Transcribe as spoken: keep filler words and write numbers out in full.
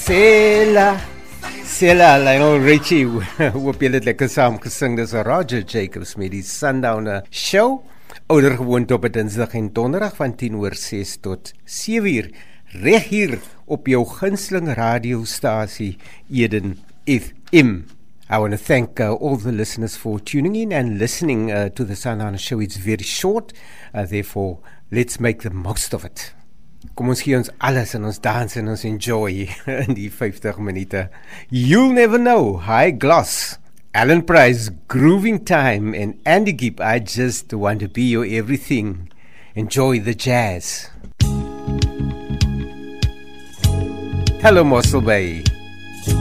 Sela, Sela, Lionel Richie. Hoop julle het lekker saam gesing. Dis Roger Jacobs met die Sundowner Show. Ouder gewoond op 'n Dinsdag en Donderdag van tien oor ses tot sewe uur. Reg hier op jou gunsteling radiostasie Eden F M. I want to thank uh, all the listeners for tuning in and listening uh, to the Sundowner Show. It's very short, uh, therefore let's make the most of it. Kom ons gee ons alles en ons dans en ons enjoy in die vyftig minute. You'll never know. High Gloss, Alan Price, Grooving Time, and Andy Gibb. I just want to be your everything. Enjoy the jazz. Hello, Mossel Bay.